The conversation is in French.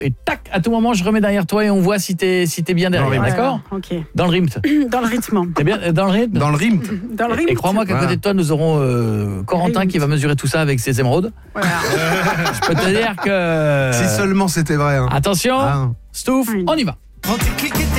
Et tac, à tout moment, je remets derrière toi et on voit si t'es bien derrière, d'accord ? Ok. Dans le rythme. Dans le rythme. T'es bien dans le rythme ? Dans le rythme. Dans le rythme. Et crois-moi qu'à côté de toi, nous aurons Corentin qui va mesurer tout ça avec ses émeraudes. Voilà. Je peux te dire que... Si seulement c'était vrai. Hein. Attention, Stouff, on y va.